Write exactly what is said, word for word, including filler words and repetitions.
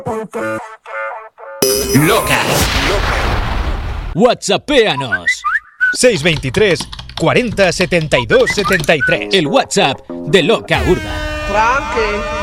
Loca. WhatsAppéanos. seis veintitrés cuarenta setenta y dos setenta y tres. El WhatsApp de Loca Urba. Frankie.